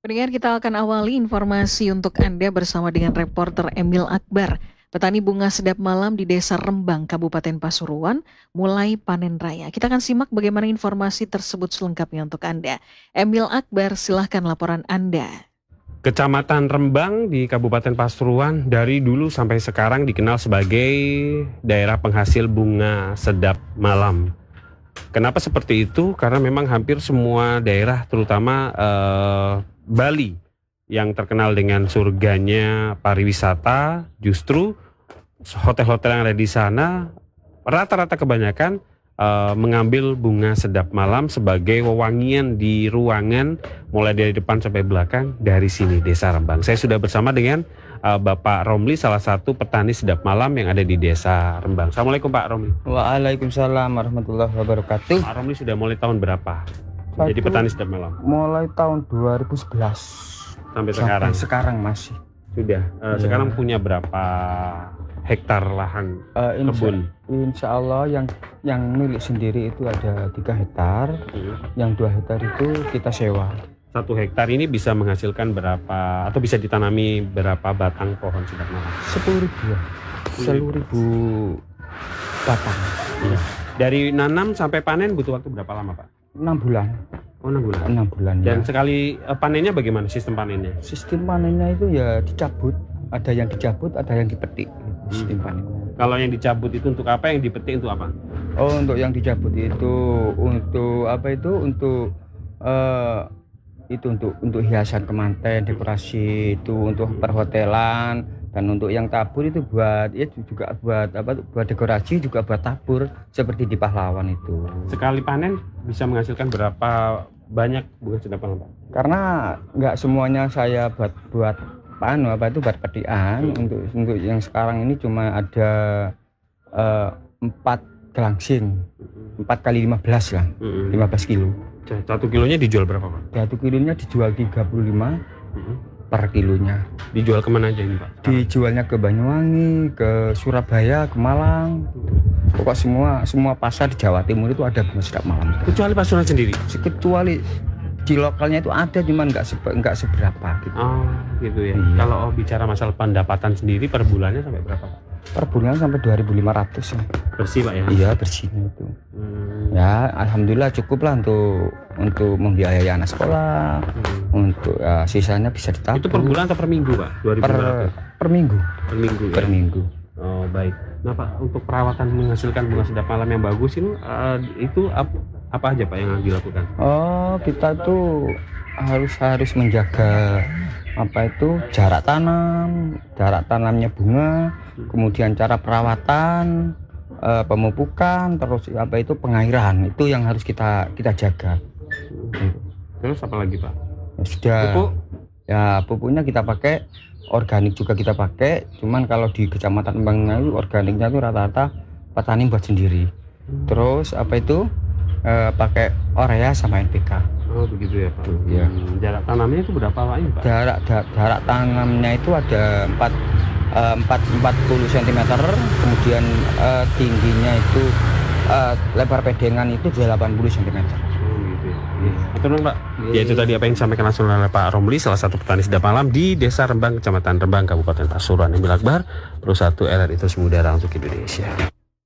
Pendengar, kita akan awali informasi untuk Anda bersama dengan reporter Emil Akbar. Petani bunga sedap malam di Desa Rembang, Kabupaten Pasuruan, mulai panen raya. Kita akan simak bagaimana informasi tersebut selengkapnya untuk Anda. Emil Akbar, silahkan laporan Anda. Kecamatan Rembang di Kabupaten Pasuruan dari dulu sampai sekarang dikenal sebagai daerah penghasil bunga sedap malam. Kenapa seperti itu? Karena memang hampir semua daerah, terutama Bali yang terkenal dengan surganya pariwisata, justru hotel-hotel yang ada di sana rata-rata kebanyakan mengambil bunga sedap malam sebagai wewangian di ruangan mulai dari depan sampai belakang dari sini, Desa Rembang. Saya sudah bersama dengan Bapak Romli, salah satu petani sedap malam yang ada di Desa Rembang. Assalamualaikum Pak Romli. Waalaikumsalam warahmatullahi wabarakatuh. Pak Romli sudah mulai tahun berapa jadi petani sedap malam? Mulai tahun 2011 sampai sekarang. Sekarang masih. Sudah. Sekarang punya berapa hektar lahan kebun? Insya Allah yang milik sendiri itu ada 3 hektar. Yang 2 hektar itu kita sewa. 1 hektar ini bisa menghasilkan berapa atau bisa ditanami berapa batang pohon sedap malam? 10.000 batang. Iya. Dari nanam sampai panen butuh waktu berapa lama Pak? 6 bulan. Oh, 6 bulan. 6 bulan. Dan ya. sekali panennya bagaimana sistem panennya? Sistem panennya itu ya dicabut. Ada yang dicabut, ada yang dipetik. Sistem panennya. Kalau yang dicabut itu untuk apa? Yang dipetik untuk apa? Oh, untuk yang dicabut itu untuk apa itu? Untuk untuk hiasan kemanten, dekorasi, itu untuk perhotelan, dan untuk yang tabur itu buat juga buat apa? Buat dekorasi, juga buat tabur seperti di Pahlawan itu. Sekali panen bisa menghasilkan berapa banyak bunga sedap malam Pak? Karena nggak semuanya saya buat buat buat petikan. Untuk yang sekarang ini cuma ada 4 gelangsing, 4 kali 15 lah, 15 kilo. 1 kilonya dijual berapa Pak? 1 kilonya dijual 35 per kilonya. Dijual kemana aja ini Pak? Dijualnya ke Banyuwangi, ke Surabaya, ke Malang. Pokok semua pasar di Jawa Timur itu ada bunga sedap malam. Kecuali Pasuruan sendiri? Kecuali di lokalnya itu ada, cuman nggak seberapa gitu. Oh gitu ya. Iya. Kalau bicara masalah pendapatan sendiri per bulannya sampai berapa Pak? Per bulan sampai 2.500 ya. Bersih Pak ya? Iya, bersihnya itu. Ya alhamdulillah cukup lah untuk membiayai anak sekolah. Untuk sisanya bisa ditabung. Itu per bulan atau per minggu Pak? 2.500? Per minggu. Per minggu ya? Per minggu. Oh baik. Nah Pak, untuk perawatan menghasilkan bunga sedap malam yang bagus itu apa aja Pak yang dilakukan? Oh, kita tuh harus menjaga jarak tanamnya bunga, kemudian cara perawatan, pemupukan, terus pengairan, itu yang harus kita jaga. Terus apa lagi Pak? Ya, sudah. Pupuk? Ya pupuknya kita pakai organik, juga kita pakai. Cuman kalau di Kecamatan Rembang itu organiknya itu rata-rata petani buat sendiri. Terus pakai urea sama NPK. Oh begitu ya Pak. Ya. Jarak tanamnya itu berapa Pak ini Pak? Jarak tanamnya itu ada 40 cm, kemudian tingginya itu lebar pedengan itu 80 cm. Betul Pak. Ya itu tadi apa yang disampaikan langsung oleh Pak Romli, salah satu petani sedap malam di Desa Rembang, Kecamatan Rembang, Kabupaten Pasuruan. Emil Akbar, Pro 1 RRI Terus Mengudara untuk Indonesia.